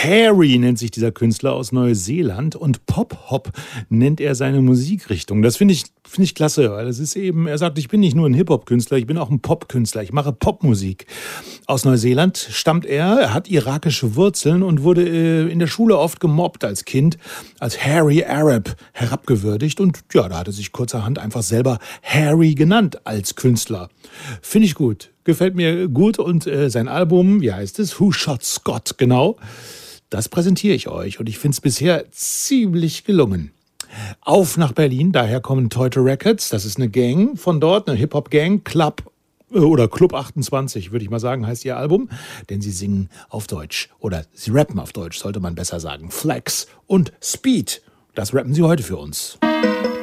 Harry nennt sich dieser Künstler aus Neuseeland und Pop-Hop nennt er seine Musikrichtung. Das finde ich klasse, weil es ist eben, er sagt, ich bin nicht nur ein Hip-Hop-Künstler, ich bin auch ein Pop-Künstler, ich mache Popmusik. Aus Neuseeland stammt er hat irakische Wurzeln und wurde in der Schule oft gemobbt als Kind, als Harry Arab herabgewürdigt und ja, da hat er sich kurzerhand einfach selber Harry genannt als Künstler. Finde ich gut, gefällt mir gut und sein Album, wie heißt es? Who Shot Scott, genau, das präsentiere ich euch und ich finde es bisher ziemlich gelungen. Auf nach Berlin, daher kommen Teute Records, das ist eine Gang von dort, eine Hip-Hop-Gang, Club 28, würde ich mal sagen, heißt ihr Album, denn sie singen auf Deutsch oder sie rappen auf Deutsch, sollte man besser sagen. Flex und Speed, das rappen sie heute für uns.